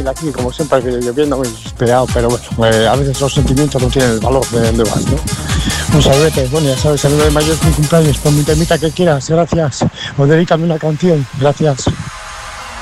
también aquí, como siempre, que lloviendo muy desesperado, pero bueno, a veces los sentimientos no tienen el valor de donde vas, ¿no? Un saludete, bueno, ya sabes, el 9 de mayo es mi cumpleaños, pon mi temita que quieras, gracias. O dedícame una canción, gracias.